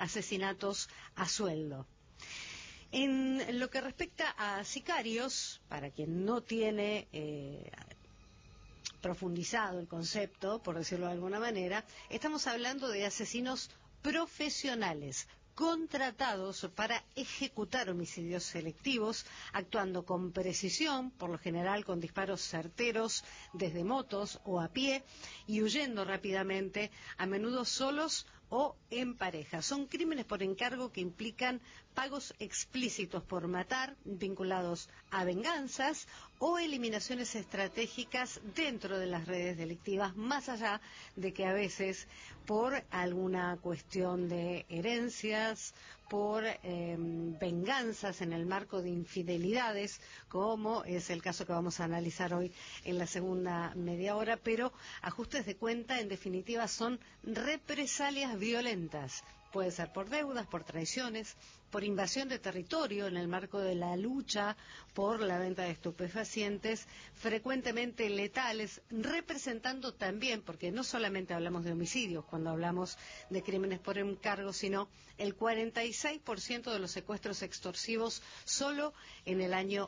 asesinatos a sueldo. En lo que respecta a sicarios, para quien no tiene profundizado el concepto, por decirlo de alguna manera, estamos hablando de asesinos profesionales, contratados para ejecutar homicidios selectivos, actuando con precisión, por lo general con disparos certeros desde motos o a pie, y huyendo rápidamente, a menudo solos o en pareja. Son crímenes por encargo que implican pagos explícitos por matar, vinculados a venganzas o eliminaciones estratégicas dentro de las redes delictivas, más allá de que a veces por alguna cuestión de herencias, por venganzas en el marco de infidelidades, como es el caso que vamos a analizar hoy en la segunda media hora, pero ajustes de cuenta, en definitiva, son represalias violentas. Puede ser por deudas, por traiciones, por invasión de territorio en el marco de la lucha por la venta de estupefacientes, frecuentemente letales, representando también, porque no solamente hablamos de homicidios cuando hablamos de crímenes por encargo, sino el 46% de los secuestros extorsivos solo en el año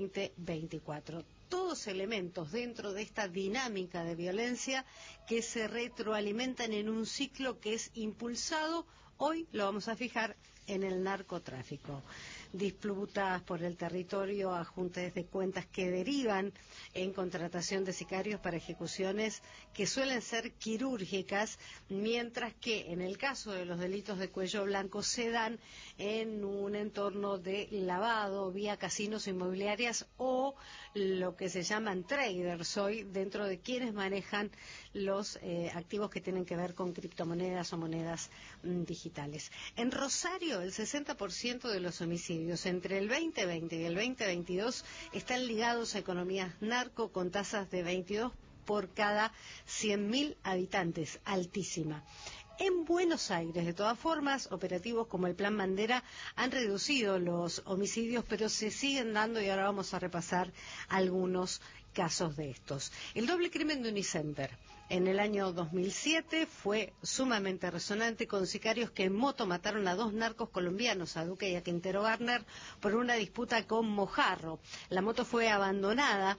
2024. Todos elementos dentro de esta dinámica de violencia que se retroalimentan en un ciclo que es impulsado, hoy lo vamos a fijar, en el narcotráfico. Disputas por el territorio, ajustes de cuentas que derivan en contratación de sicarios para ejecuciones que suelen ser quirúrgicas, mientras que en el caso de los delitos de cuello blanco se dan en un entorno de lavado vía casinos inmobiliarias o lo que se llaman traders hoy, dentro de quienes manejan los activos que tienen que ver con criptomonedas o monedas digitales. En Rosario, el 60% de los homicidios entre el 2020 y el 2022 están ligados a economías narco, con tasas de 22 por cada 100.000 habitantes, altísima. En Buenos Aires, de todas formas, operativos como el Plan Bandera han reducido los homicidios, pero se siguen dando, y ahora vamos a repasar algunos casos de estos. El doble crimen de Unicenter en el año 2007 fue sumamente resonante, con sicarios que en moto mataron a 2 narcos colombianos, a Duque y a Quintero Garner, por una disputa con Mojarro. La moto fue abandonada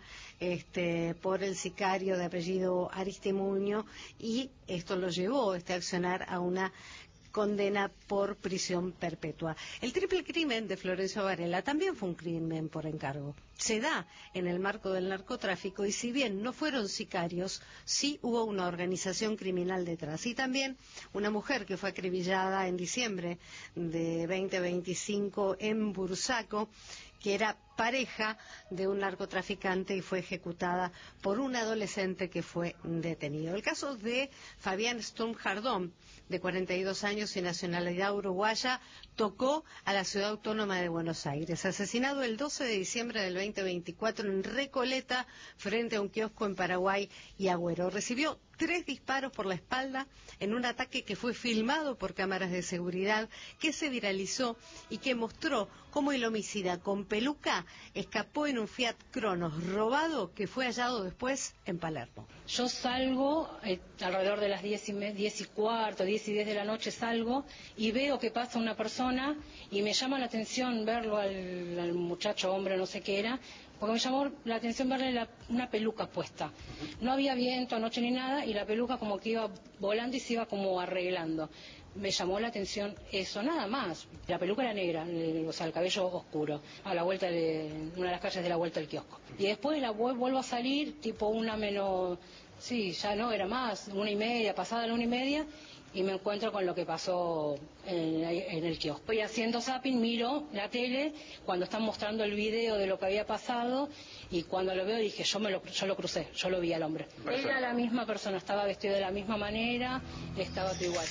por el sicario de apellido Aristimuño, y esto lo llevó, este accionar, a una condena por prisión perpetua. El triple crimen de Florencio Varela también fue un crimen por encargo. Se da en el marco del narcotráfico, y si bien no fueron sicarios, sí hubo una organización criminal detrás. Y también una mujer que fue acribillada en diciembre de 2025 en Bursaco, que era pareja de un narcotraficante y fue ejecutada por un adolescente que fue detenido. El caso de Fabián Sturm Jardón, de 42 años y nacionalidad uruguaya, tocó a la ciudad autónoma de Buenos Aires. Asesinado el 12 de diciembre del 2024 en Recoleta, frente a un kiosco en Paraguay y Agüero. Recibió 3 disparos por la espalda en un ataque que fue filmado por cámaras de seguridad, que se viralizó y que mostró cómo el homicida con peluca escapó en un Fiat Cronos robado, que fue hallado después en Palermo. Yo salgo alrededor de las 10:15, 10:10 de la noche, salgo y veo que pasa una persona y me llama la atención verlo al muchacho, hombre, no sé qué era, porque me llamó la atención verle una peluca puesta. No había viento anoche ni nada, y la peluca como que iba volando y se iba como arreglando. Me llamó la atención eso, nada más. La peluca era negra, o sea, el cabello oscuro, a la vuelta de una de las calles de la vuelta del kiosco. Y después vuelvo a salir, tipo 1:00, sí, ya no, era más, 1:30, pasada la 1:30, y me encuentro con lo que pasó en el kiosco. Estoy haciendo zapping, miro la tele, cuando están mostrando el video de lo que había pasado, y cuando lo veo dije, yo lo crucé, yo lo vi al hombre. Era la misma persona, estaba vestido de la misma manera, estaba todo igual.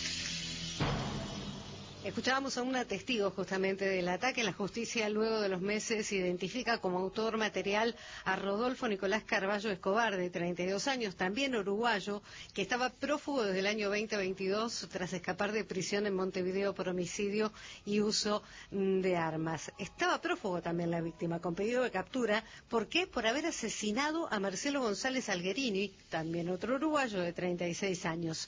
Escuchábamos a una testigo justamente del ataque. La justicia, luego de los meses, identifica como autor material a Rodolfo Nicolás Carballo Escobar, de 32 años, también uruguayo, que estaba prófugo desde el año 2022 tras escapar de prisión en Montevideo por homicidio y uso de armas. Estaba prófugo también la víctima, con pedido de captura. ¿Por qué? Por haber asesinado a Marcelo González Alguerini, también otro uruguayo de 36 años.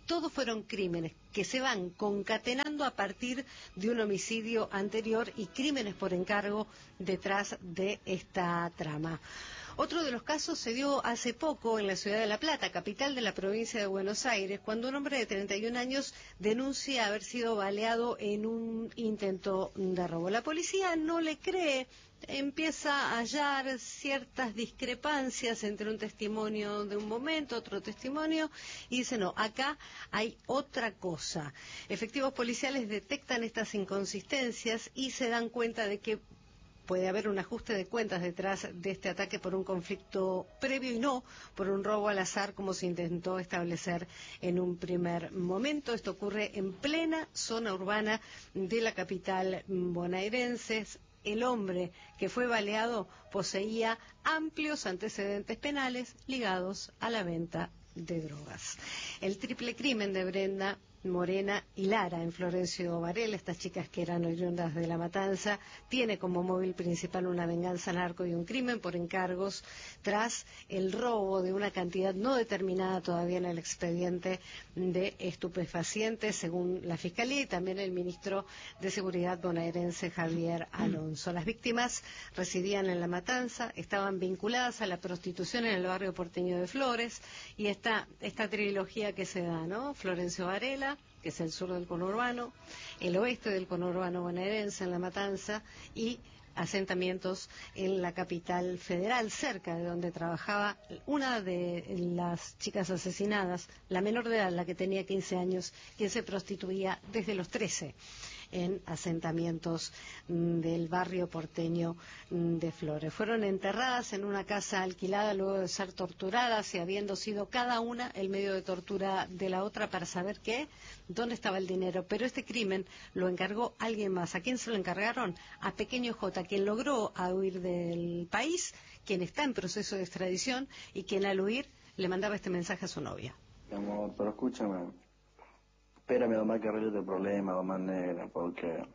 todos fueron crímenes que se van concatenando a partir de un homicidio anterior y crímenes por encargo detrás de esta trama. Otro de los casos se dio hace poco en la ciudad de La Plata, capital de la provincia de Buenos Aires, cuando un hombre de 31 años denuncia haber sido baleado en un intento de robo. La policía no le cree, empieza a hallar ciertas discrepancias entre un testimonio de un momento, otro testimonio, y dice, no, acá hay otra cosa. Efectivos policiales detectan estas inconsistencias y se dan cuenta de que puede haber un ajuste de cuentas detrás de este ataque por un conflicto previo y no por un robo al azar como se intentó establecer en un primer momento. Esto ocurre en plena zona urbana de la capital bonaerense. El hombre que fue baleado poseía amplios antecedentes penales ligados a la venta de drogas. El triple crimen de Brenda, Morena y Lara en Florencio Varela, estas chicas que eran oriundas de La Matanza, tiene como móvil principal una venganza narco y un crimen por encargos tras el robo de una cantidad no determinada todavía en el expediente de estupefacientes, según la Fiscalía y también el ministro de Seguridad bonaerense Javier Alonso. Las víctimas residían en La Matanza, estaban vinculadas a la prostitución en el barrio porteño de Flores y esta trilogía que se da, ¿no? Florencio Varela, que es el sur del conurbano, el oeste del conurbano bonaerense en La Matanza y asentamientos en la capital federal, cerca de donde trabajaba una de las chicas asesinadas, la menor de edad, la que tenía 15 años, quien se prostituía desde los 13 en asentamientos del barrio porteño de Flores. Fueron enterradas en una casa alquilada luego de ser torturadas y habiendo sido cada una el medio de tortura de la otra para saber dónde estaba el dinero. Pero este crimen lo encargó alguien más. ¿A quién se lo encargaron? A Pequeño J, quien logró huir del país, quien está en proceso de extradición y quien al huir le mandaba este mensaje a su novia. Amor, pero escúchame. Espérame, nomás que arregle el problema, nomás negra, porque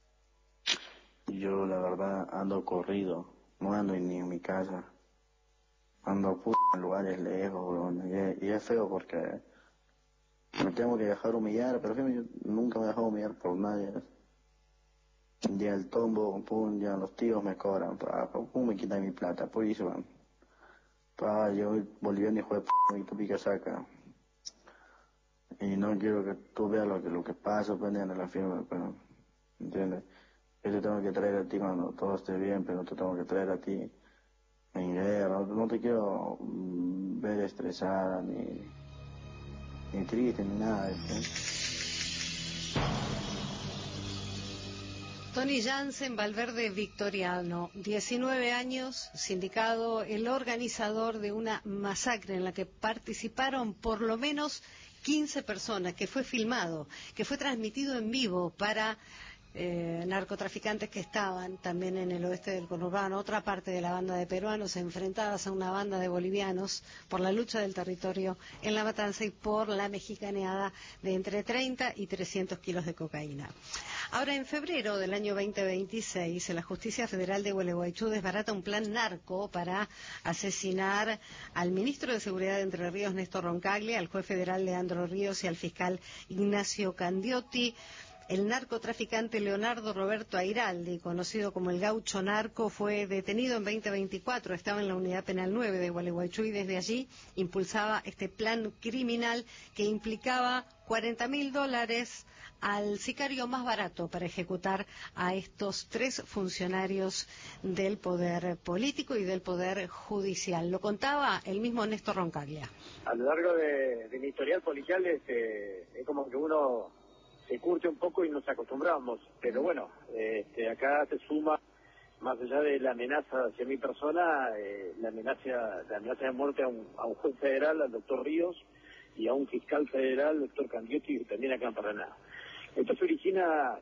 yo la verdad ando corrido, no ando ni en mi casa, ando en lugares lejos, weón, y es feo porque me tengo que dejar humillar, pero fíjate, yo nunca me he dejado humillar por nadie. Ya el tombo, pum, ya los tíos me cobran, pum, me quitan mi plata, pues y se van. Yo boliviano hijo de p***, y tu pica saca. Y no quiero que tú veas lo que pasa, pues, en la firma, pero, ¿entiendes? Yo te tengo que traer a ti cuando todo esté bien, pero te tengo que traer a ti en guerra. No te quiero ver estresada, ni triste, ni nada, ¿sí? Tony Jansen, Valverde Victoriano, 19 años, sindicado, el organizador de una masacre en la que participaron por lo menos 15 personas, que fue filmado, que fue transmitido en vivo para narcotraficantes que estaban también en el oeste del conurbano, otra parte de la banda de peruanos enfrentadas a una banda de bolivianos por la lucha del territorio en La Matanza y por la mexicaneada de entre 30 y 300 kilos de cocaína. Ahora, en febrero del año 2026, la Justicia Federal de Gualeguaychú desbarata un plan narco para asesinar al ministro de Seguridad de Entre Ríos, Néstor Roncaglia, al juez federal Leandro Ríos y al fiscal Ignacio Candiotti. El narcotraficante Leonardo Roberto Airaldi, conocido como el Gaucho Narco, fue detenido en 2024. Estaba en la Unidad Penal 9 de Gualeguaychú y desde allí impulsaba este plan criminal que implicaba $40.000 al sicario más barato para ejecutar a estos 3 funcionarios del poder político y del poder judicial. Lo contaba el mismo Néstor Roncaglia. A lo largo de mi historial policial es como que uno se curte un poco y nos acostumbramos, pero bueno, acá se suma, más allá de la amenaza hacia mi persona, la amenaza de muerte a un juez federal, al doctor Ríos, y a un fiscal federal, doctor Candiotti, también acá en Paraná. Esto se origina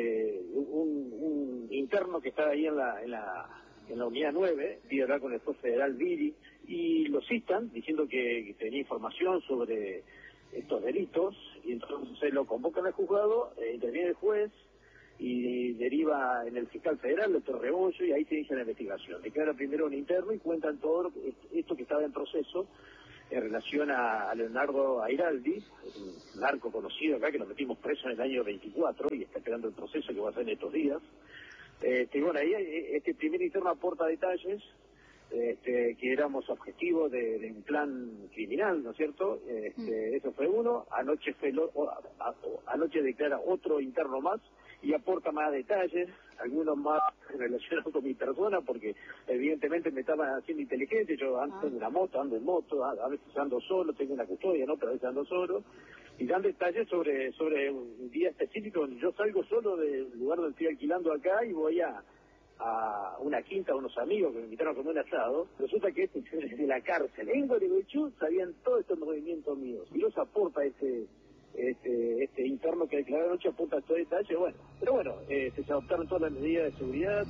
un interno que está ahí en la unidad 9, pide hablar con el juez federal Viri, y lo citan diciendo que tenía información sobre estos delitos, y entonces se lo convocan al juzgado, interviene el juez y deriva en el fiscal federal, el doctor Rebollo, y ahí se inicia la investigación. Declara primero un interno y cuentan todo esto que estaba en proceso, en relación a Leonardo Airaldi, un narco conocido acá, que lo metimos preso en el año 24 y está esperando el proceso que va a ser en estos días. Y bueno, ahí este primer interno aporta detalles, que éramos objetivos de un plan criminal, ¿no es cierto? Eso fue uno. Anoche anoche declara otro interno más y aporta más detalles, algunos más relacionados con mi persona, porque evidentemente me estaban haciendo inteligente. Yo ando en una moto, ando en moto, a veces ando solo, tengo una custodia, ¿no? Pero a veces ando solo. Y dan detalles sobre un día específico donde yo salgo solo del lugar donde estoy alquilando acá y voy a una quinta, a unos amigos que me invitaron a comer un asado. Resulta que desde la cárcel en Gualeguaychú sabían todos estos movimientos míos y los aporta este interno que declaró anoche, apunta todo detalle. Bueno, pero bueno, se adoptaron todas las medidas de seguridad.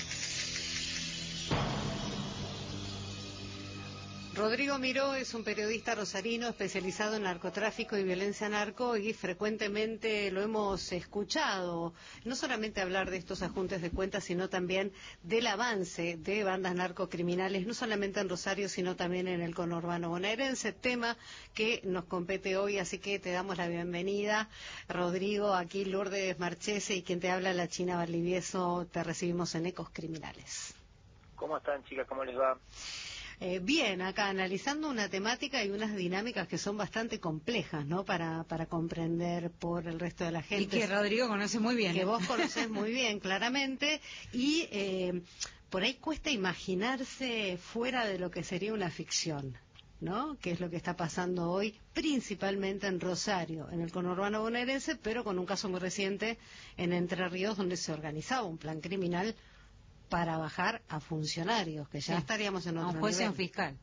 Rodrigo Miró es un periodista rosarino especializado en narcotráfico y violencia narco, y frecuentemente lo hemos escuchado, no solamente hablar de estos ajustes de cuentas, sino también del avance de bandas narcocriminales, no solamente en Rosario, sino también en el conurbano bonaerense, tema que nos compete hoy, así que te damos la bienvenida. Rodrigo, aquí Lourdes Marchese y quien te habla, la China Valdivieso, te recibimos en Ecos Criminales. ¿Cómo están, chicas? ¿Cómo les va? Bien, acá analizando una temática y unas dinámicas que son bastante complejas, ¿no? Para comprender por el resto de la gente. Y que Rodrigo conoce muy bien. Que vos conocés muy bien, claramente. Y por ahí cuesta imaginarse fuera de lo que sería una ficción, ¿no? Que es lo que está pasando hoy, principalmente en Rosario, en el conurbano bonaerense, pero con un caso muy reciente en Entre Ríos, donde se organizaba un plan criminal para bajar a funcionarios, que ya estaríamos en otro nivel. A un juez y a un fiscal.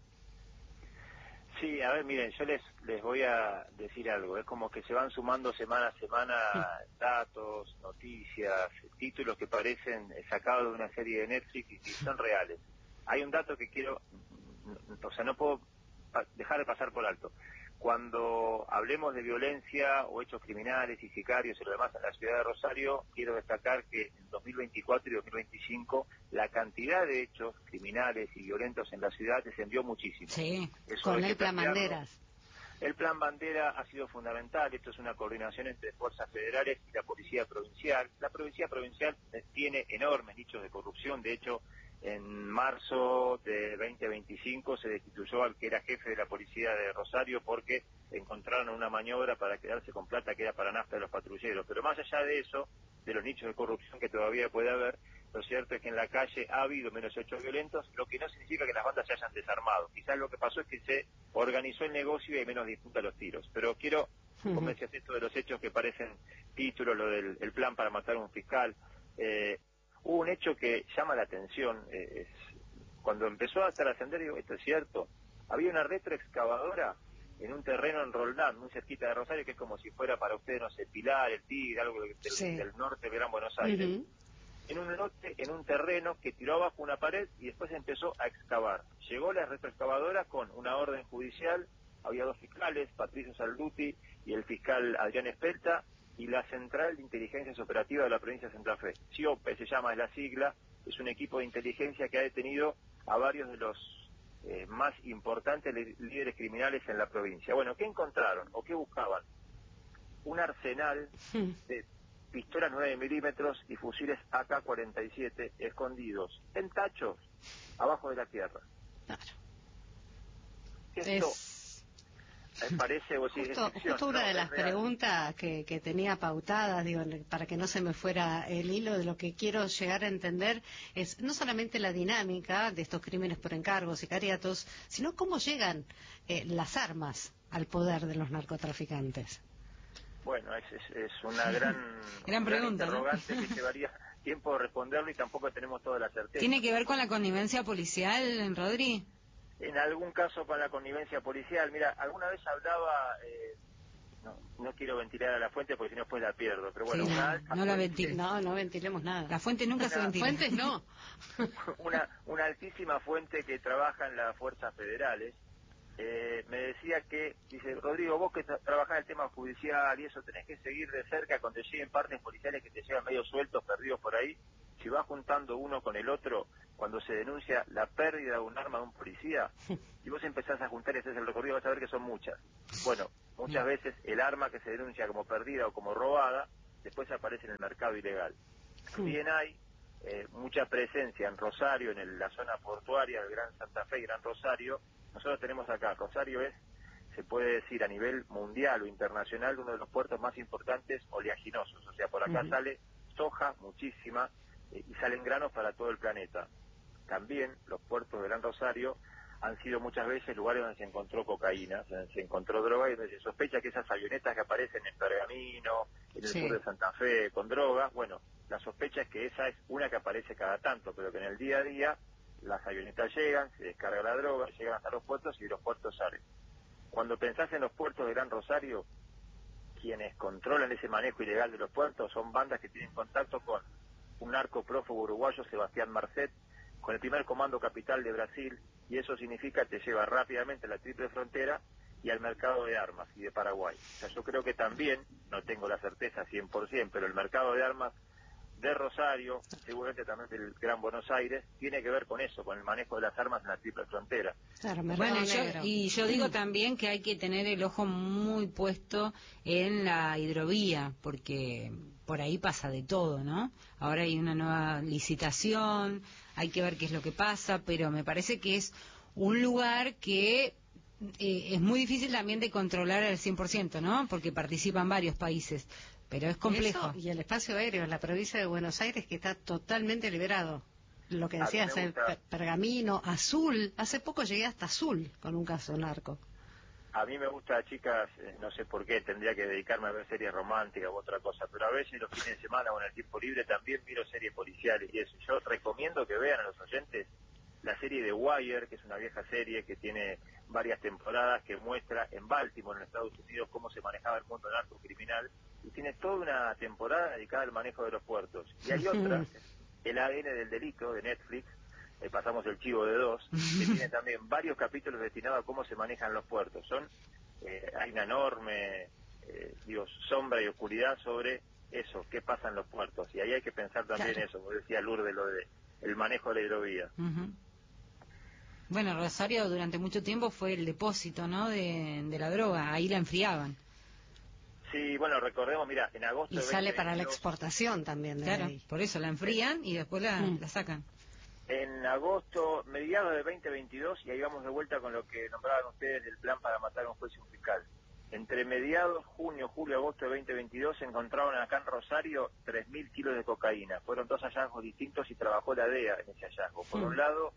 Sí, a ver, miren, yo les voy a decir algo. Es como que se van sumando semana a semana datos, noticias, títulos que parecen sacados de una serie de Netflix y son reales. Hay un dato que quiero, o sea, no puedo dejar de pasar por alto. Cuando hablemos de violencia o hechos criminales y sicarios y lo demás en la ciudad de Rosario, quiero destacar que en 2024 y 2025 la cantidad de hechos criminales y violentos en la ciudad descendió muchísimo. Sí, eso con el plan Banderas. El plan Bandera ha sido fundamental. Esto es una coordinación entre fuerzas federales y la policía provincial. La policía provincial tiene enormes nichos de corrupción. De hecho, en marzo de 2025 se destituyó al que era jefe de la policía de Rosario porque encontraron una maniobra para quedarse con plata que era para nafta de los patrulleros. Pero más allá de eso, de los nichos de corrupción que todavía puede haber, lo cierto es que en la calle ha habido menos hechos violentos, lo que no significa que las bandas se hayan desarmado. Quizás lo que pasó es que se organizó el negocio y hay menos disputa a los tiros. Pero quiero, como decías, esto de los hechos que parecen títulos, lo del plan para matar a un fiscal. Hubo un hecho que llama la atención. Cuando empezó a trascender, digo, esto es cierto, había una retroexcavadora en un terreno en Roldán, muy cerquita de Rosario, que es como si fuera para ustedes, no sé, Pilar, El Tigre, algo del norte de Gran Buenos Aires. En un lote, en un terreno que tiró abajo una pared y después empezó a excavar. Llegó la retroexcavadora con una orden judicial, había dos fiscales, Patricio Salduti y el fiscal Adrián Espelta, y la Central de Inteligencias Operativas de la provincia de Santa Fe. CIOPE se llama, es la sigla, es un equipo de inteligencia que ha detenido a varios de los más importantes líderes criminales en la provincia. Bueno, ¿qué encontraron o qué buscaban? Un arsenal de pistolas 9 milímetros y fusiles AK-47 escondidos en tachos abajo de la tierra. Claro. Esto parece, justo una de las preguntas que tenía pautadas, digo, para que no se me fuera el hilo de lo que quiero llegar a entender, es no solamente la dinámica de estos crímenes por encargo, sicariatos, sino cómo llegan las armas al poder de los narcotraficantes. Bueno, es una gran pregunta, interrogante, ¿no? que llevaría tiempo de responderlo y tampoco tenemos toda la certeza. ¿Tiene que ver con la connivencia policial, Rodri? En algún caso con la connivencia policial. Mira, alguna vez hablaba, no quiero ventilar a la fuente porque si no después la pierdo, pero bueno, Sí, no ventilemos nada. La fuente nunca se ventila. Fuentes no. una altísima fuente que trabaja en las fuerzas federales, me decía que, dice, Rodrigo, vos que trabajás en el tema judicial y eso, tenés que seguir de cerca cuando lleguen partes policiales que te llegan medio sueltos, perdidos por ahí. Si vas juntando uno con el otro, cuando se denuncia la pérdida de un arma de un policía, y vos empezás a juntar y haces el recorrido, vas a ver que son muchas. Bueno, muchas veces el arma que se denuncia como perdida o como robada, después aparece en el mercado ilegal. También hay mucha presencia en Rosario, en la zona portuaria del Gran Santa Fe y Gran Rosario. Nosotros tenemos acá, Rosario es, se puede decir a nivel mundial o internacional, uno de los puertos más importantes oleaginosos. O sea, por acá sale soja muchísima y salen granos para todo el planeta. También los puertos de Gran Rosario han sido muchas veces lugares donde se encontró cocaína, donde se encontró droga y donde se sospecha que esas avionetas que aparecen en Pergamino, en el sur de Santa Fe, con drogas, bueno, la sospecha es que esa es una que aparece cada tanto, pero que en el día a día las avionetas llegan, se descarga la droga, llegan hasta los puertos y de los puertos salen. Cuando pensás en los puertos de Gran Rosario, quienes controlan ese manejo ilegal de los puertos son bandas que tienen contacto con un narco prófugo uruguayo, Sebastián Marcet, con el primer comando capital de Brasil, y eso significa que te lleva rápidamente a la triple frontera y al mercado de armas y de Paraguay. O sea, yo creo que también, no tengo la certeza 100%, pero el mercado de armas de Rosario, seguramente también del Gran Buenos Aires, tiene que ver con eso, con el manejo de las armas en la triple frontera. Claro, Bueno, yo digo también que hay que tener el ojo muy puesto en la hidrovía, porque por ahí pasa de todo, ¿no? Ahora hay una nueva licitación, hay que ver qué es lo que pasa, pero me parece que es un lugar que es muy difícil también de controlar al 100%, ¿no? Porque participan varios países, pero es complejo. Eso, y el espacio aéreo en la provincia de Buenos Aires, que está totalmente liberado. Lo que decías, el Pergamino, Azul. Hace poco llegué hasta Azul con un caso narco. A mí me gusta, chicas, no sé por qué, tendría que dedicarme a ver series románticas u otra cosa, pero a veces los fines de semana o en el tiempo libre también miro series policiales y eso. Yo recomiendo que vean a los oyentes la serie de Wire, que es una vieja serie que tiene varias temporadas, que muestra en Baltimore, en Estados Unidos, cómo se manejaba el mundo narcocriminal, y tiene toda una temporada dedicada al manejo de los puertos. Y hay otra, El ADN del delito, de Netflix, pasamos el chivo de 2, que tiene también varios capítulos destinados a cómo se manejan los puertos. Hay una enorme sombra y oscuridad sobre eso, qué pasa en los puertos, y ahí hay que pensar también eso, como decía Lourdes, lo de el manejo de la hidrovía. Bueno, Rosario durante mucho tiempo fue el depósito, ¿no?, de la droga, ahí la enfriaban. Sí, bueno, recordemos, mira, en agosto y sale para la exportación también. Claro, ahí. por eso la enfrían y después la sacan. En agosto, mediados de 2022, y ahí vamos de vuelta con lo que nombraban ustedes del plan para matar a un juez y un fiscal. Entre mediados, junio, julio, agosto de 2022, se encontraron acá en Rosario 3.000 kilos de cocaína. Fueron 2 hallazgos distintos y trabajó la DEA en ese hallazgo. Por un lado,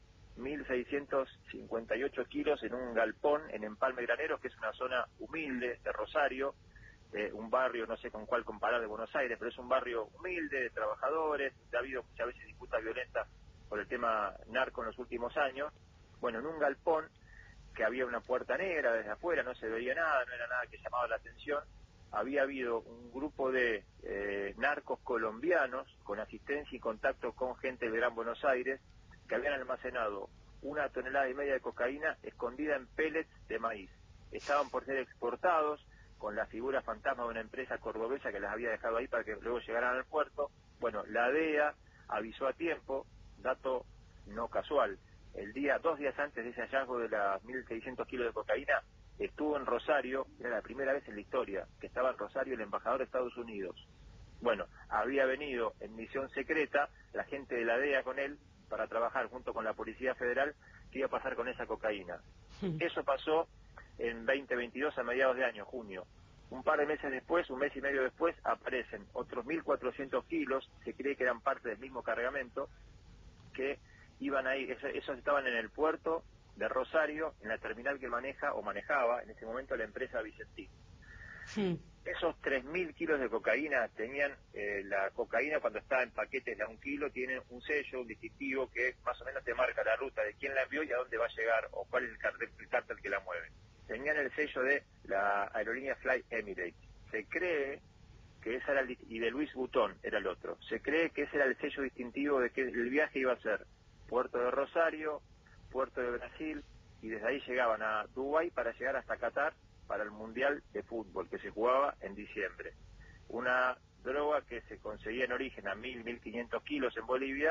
1.658 kilos en un galpón en Empalme Graneros, que es una zona humilde de Rosario, un barrio, no sé con cuál comparar, de Buenos Aires, pero es un barrio humilde, de trabajadores, ha habido muchas veces disputas violentas por el tema narco en los últimos años. Bueno, en un galpón que había una puerta negra desde afuera, no se veía nada, no era nada que llamaba la atención, había habido un grupo de narcos colombianos con asistencia y contacto con gente del Gran Buenos Aires que habían almacenado 1,5 toneladas de cocaína escondida en pellets de maíz. Estaban por ser exportados con la figura fantasma de una empresa cordobesa que las había dejado ahí para que luego llegaran al puerto. Bueno, la DEA avisó a tiempo, dato no casual, 2 días antes de ese hallazgo de las 1.600 kilos de cocaína, estuvo en Rosario, era la primera vez en la historia que estaba en Rosario el embajador de Estados Unidos. Bueno, había venido en misión secreta la gente de la DEA con él para trabajar junto con la Policía Federal qué iba a pasar con esa cocaína. Eso pasó en 2022 a mediados de año, junio. Un par de meses después, un mes y medio después, aparecen otros 1.400 kilos, se cree que eran parte del mismo cargamento, que iban ahí, esos estaban en el puerto de Rosario, en la terminal que manejaba en ese momento la empresa Vicentín. Esos 3.000 kilos de cocaína tenían, la cocaína cuando está en paquetes de 1 kilo, tiene un sello, un distintivo que más o menos te marca la ruta de quién la envió y a dónde va a llegar, o cuál es el cártel que la mueve. Tenían el sello de la aerolínea Fly Emirates. Se cree que esa era y de Luis Butón era el otro. Se cree que ese era el sello distintivo de que el viaje iba a ser puerto de Rosario, puerto de Brasil, y desde ahí llegaban a Dubái para llegar hasta Qatar para el Mundial de Fútbol que se jugaba en diciembre. Una droga que se conseguía en origen a 1.500 kilos en Bolivia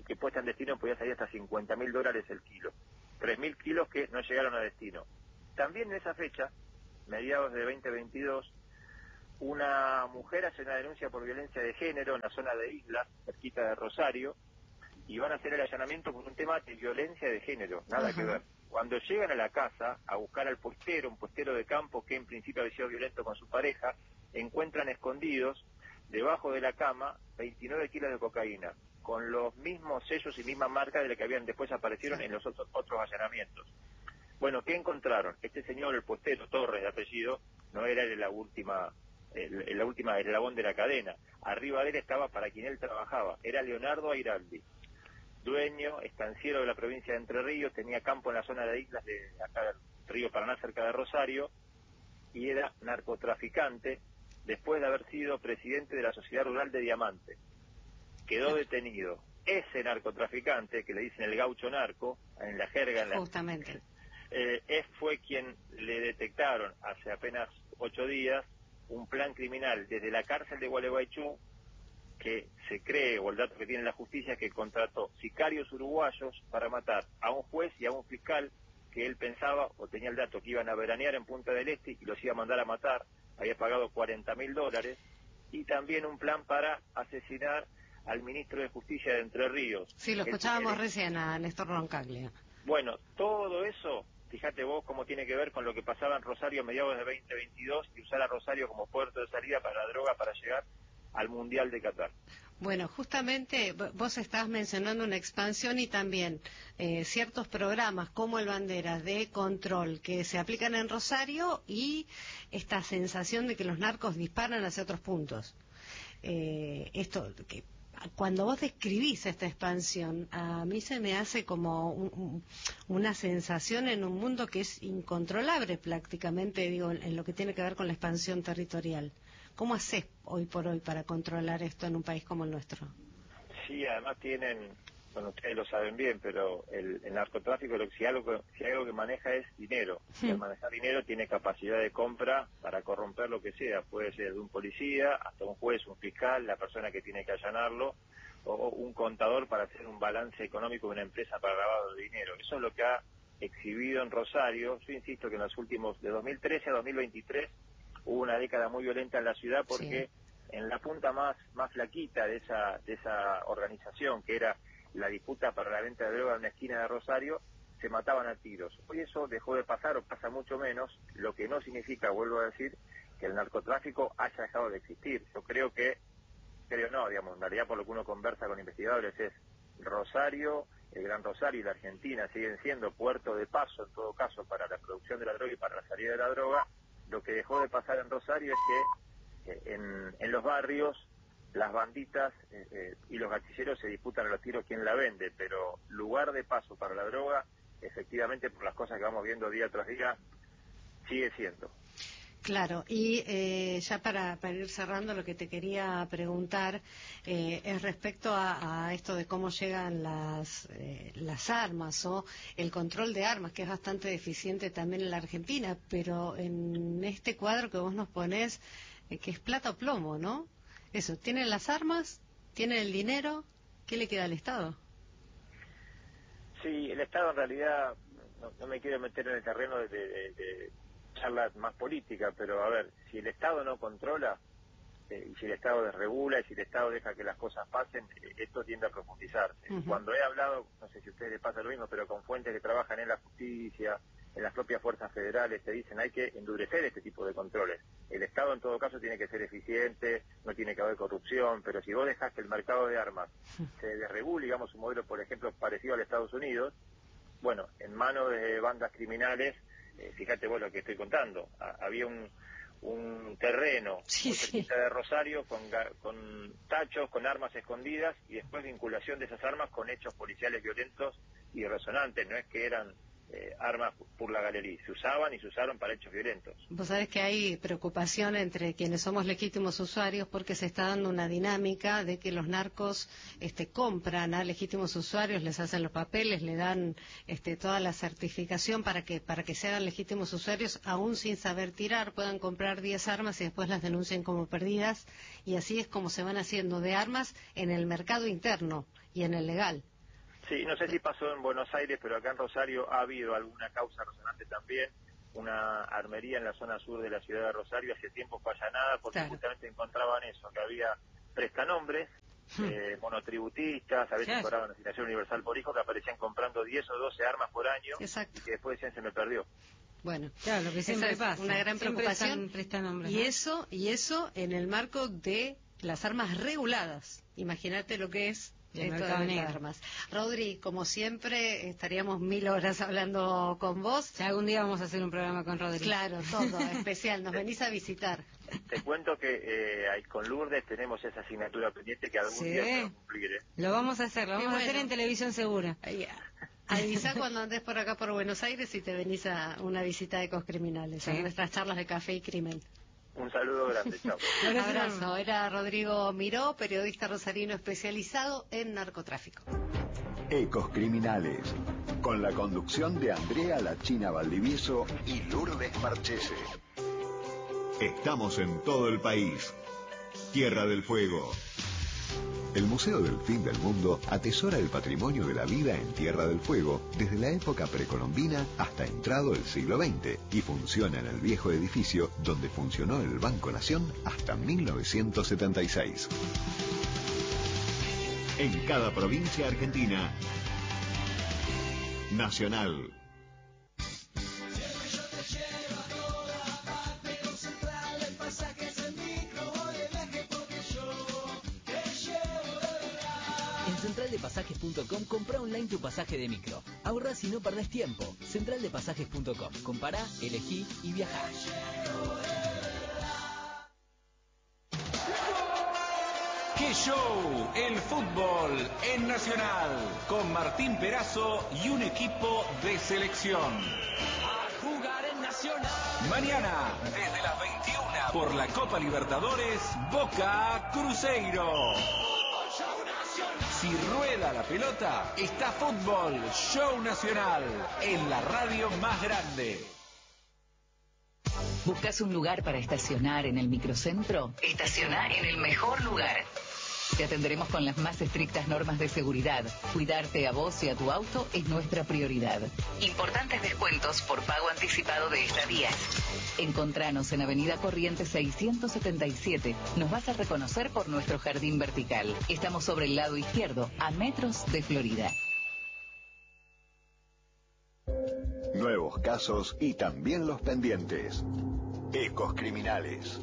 y que puesta en destino podía salir hasta $50.000 el kilo. 3.000 kilos que no llegaron a destino. También en esa fecha, mediados de 2022, una mujer hace una denuncia por violencia de género en la zona de Islas, cerquita de Rosario, y van a hacer el allanamiento por un tema de violencia de género, nada que ver. Cuando llegan a la casa a buscar al puestero, un puestero de campo que en principio había sido violento con su pareja, encuentran escondidos debajo de la cama 29 kilos de cocaína, con los mismos sellos y misma marca de la que habían después aparecieron en los otros allanamientos. Bueno, ¿qué encontraron? Este señor, el puestero, Torres de apellido, no era la última eslabón de la cadena. Arriba de él estaba para quien él trabajaba, era Leonardo Airaldi, dueño, estanciero de la provincia de Entre Ríos, tenía campo en la zona de Islas de acá del río Paraná, cerca de Rosario, y era narcotraficante después de haber sido presidente de la Sociedad Rural de Diamante. Quedó detenido. Ese narcotraficante, que le dicen el gaucho narco, en la jerga, justamente, fue quien le detectaron hace apenas 8 días un plan criminal desde la cárcel de Gualeguaychú, que se cree, o el dato que tiene la justicia, que contrató sicarios uruguayos para matar a un juez y a un fiscal que él pensaba, o tenía el dato, que iban a veranear en Punta del Este y los iba a mandar a matar. Había pagado $40.000, y también un plan para asesinar al ministro de Justicia de Entre Ríos. Sí, lo escuchábamos recién a Néstor Roncaglia. Bueno, todo eso, fíjate vos cómo tiene que ver con lo que pasaba en Rosario a mediados de 2022 y usar a Rosario como puerto de salida para la droga para llegar al Mundial de Qatar. Bueno, justamente vos estás mencionando una expansión y también ciertos programas como el Banderas de control que se aplican en Rosario, y esta sensación de que los narcos disparan hacia otros puntos. Esto que cuando vos describís esta expansión, a mí se me hace como una sensación en un mundo que es incontrolable prácticamente, digo, en lo que tiene que ver con la expansión territorial. ¿Cómo hacés hoy por hoy para controlar esto en un país como el nuestro? Sí, además tienen, bueno, ustedes lo saben bien, pero el narcotráfico, si algo que maneja es dinero. Y al manejar dinero tiene capacidad de compra para corromper lo que sea. Puede ser de un policía hasta un juez, un fiscal, la persona que tiene que allanarlo, o un contador para hacer un balance económico de una empresa para lavado de dinero. Eso es lo que ha exhibido en Rosario. Yo insisto que en los últimos, de 2013 a 2023, hubo una década muy violenta en la ciudad porque en la punta más flaquita de esa organización, que era la disputa para la venta de droga en una esquina de Rosario, se mataban a tiros. Hoy eso dejó de pasar, o pasa mucho menos, lo que no significa, vuelvo a decir, que el narcotráfico haya dejado de existir. Yo creo no, digamos, en realidad por lo que uno conversa con investigadores es Rosario, el Gran Rosario y la Argentina siguen siendo puerto de paso, en todo caso, para la producción de la droga y para la salida de la droga. Lo que dejó de pasar en Rosario es que en los barrios las banditas y los gatilleros se disputan a los tiros quién la vende, pero lugar de paso para la droga, efectivamente, por las cosas que vamos viendo día tras día, sigue siendo. Claro, y ya para ir cerrando, lo que te quería preguntar es respecto a esto de cómo llegan las armas o el control de armas, que es bastante deficiente también en la Argentina, pero en este cuadro que vos nos ponés, que es plata o plomo, ¿no? Eso, ¿tienen las armas? ¿Tienen el dinero? ¿Qué le queda al Estado? Sí, el Estado en realidad, no me quiero meter en el terreno de charla más política, pero a ver, si el Estado no controla, y si el Estado desregula, y si el Estado deja que las cosas pasen, esto tiende a profundizarse. Cuando he hablado, no sé si a ustedes les pasa lo mismo, pero con fuentes que trabajan en la justicia, en las propias fuerzas federales, te dicen hay que endurecer este tipo de controles. El Estado en todo caso tiene que ser eficiente, no tiene que haber corrupción, pero si vos dejás que el mercado de armas se desregule, digamos un modelo, por ejemplo, parecido al de Estados Unidos, bueno, en manos de bandas criminales, fíjate vos lo que estoy contando, había un terreno muy cerquita de Rosario con tachos, con armas escondidas, y después vinculación de esas armas con hechos policiales violentos y resonantes. No es que eran armas por la galería, se usaban y se usaron para hechos violentos. Vos sabés que hay preocupación entre quienes somos legítimos usuarios porque se está dando una dinámica de que los narcos compran a legítimos usuarios, les hacen los papeles, le dan toda la certificación para que se hagan legítimos usuarios, aún sin saber tirar, puedan comprar 10 armas y después las denuncien como perdidas, y así es como se van haciendo de armas en el mercado interno y en el legal. Sí, no sé si pasó en Buenos Aires, pero acá en Rosario ha habido alguna causa resonante también, una armería en la zona sur de la ciudad de Rosario, hace tiempo fue allanada porque justamente encontraban eso, que había prestanombres, monotributistas, a veces cobraban asignación universal por hijo, que aparecían comprando 10 o 12 armas por año. Exacto. Y que después decían se me perdió. Bueno, claro, lo que siempre pasa, una gran preocupación, y eso en el marco de las armas reguladas. Imagínate lo que es esto de las armas. Rodri, como siempre, estaríamos 1000 horas hablando con vos. Ya algún día vamos a hacer un programa con Rodri. Claro, todo especial, nos venís a visitar. Te cuento que con Lourdes tenemos esa asignatura pendiente que algún día se va a cumplir. Lo vamos a hacer, a hacer en televisión segura. Avisa cuando andes por acá por Buenos Aires y te venís a una visita de Ecos Criminales, a nuestras charlas de café y crimen. Un saludo grande, chao. Un abrazo. Era Rodrigo Miró, periodista rosarino especializado en narcotráfico. Ecos Criminales, con la conducción de Andrea La China Valdivieso y Lourdes Marchese. Estamos en todo el país. Tierra del Fuego. El Museo del Fin del Mundo atesora el patrimonio de la vida en Tierra del Fuego desde la época precolombina hasta entrado el siglo XX y funciona en el viejo edificio donde funcionó el Banco Nación hasta 1976. En cada provincia argentina, Nacional. Centraldepasajes.com, compra online tu pasaje de micro. Ahorra si no perdés tiempo. Centraldepasajes.com. Compará, elegí y viajá. ¡Qué show! El fútbol en Nacional. Con Martín Perazo y un equipo de selección. A jugar en Nacional. Mañana, desde las 21, por la Copa Libertadores, Boca Cruzeiro. Si rueda la pelota, está Fútbol Show Nacional en la radio más grande. ¿Buscas un lugar para estacionar en el microcentro? Estaciona en el mejor lugar. Te atenderemos con las más estrictas normas de seguridad. Cuidarte a vos y a tu auto es nuestra prioridad. Importantes descuentos por pago anticipado de estadías. Encontranos en Avenida Corrientes 677. Nos vas a reconocer por nuestro jardín vertical. Estamos sobre el lado izquierdo, a metros de Florida. Nuevos casos y también los pendientes. Ecos Criminales.